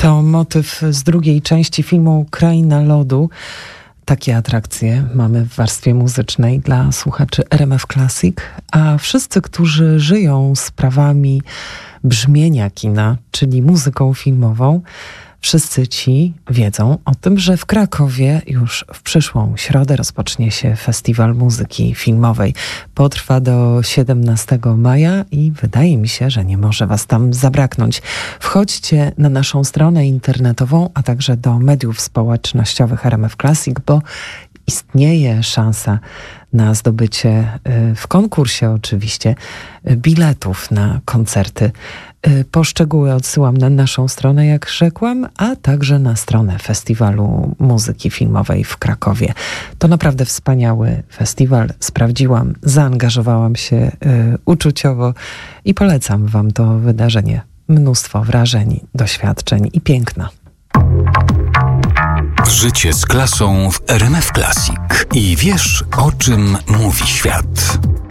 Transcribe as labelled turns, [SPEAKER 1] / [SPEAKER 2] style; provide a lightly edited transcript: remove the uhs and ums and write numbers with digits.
[SPEAKER 1] To motyw z drugiej części filmu Kraina Lodu. Takie atrakcje mamy w warstwie muzycznej dla słuchaczy RMF Classic, a wszyscy, którzy żyją sprawami brzmienia kina, czyli muzyką filmową, wszyscy ci wiedzą o tym, że w Krakowie już w przyszłą środę rozpocznie się Festiwal Muzyki Filmowej. Potrwa do 17 maja i wydaje mi się, że nie może was tam zabraknąć. Wchodźcie na naszą stronę internetową, a także do mediów społecznościowych RMF Classic, bo istnieje szansa na zdobycie w konkursie oczywiście biletów na koncerty. Po szczegóły odsyłam na naszą stronę, jak rzekłam, a także na stronę Festiwalu Muzyki Filmowej w Krakowie. To naprawdę wspaniały festiwal. Sprawdziłam, zaangażowałam się uczuciowo i polecam wam to wydarzenie. Mnóstwo wrażeń, doświadczeń i piękna.
[SPEAKER 2] Życie z klasą w RMF Classic. I wiesz, o czym mówi świat.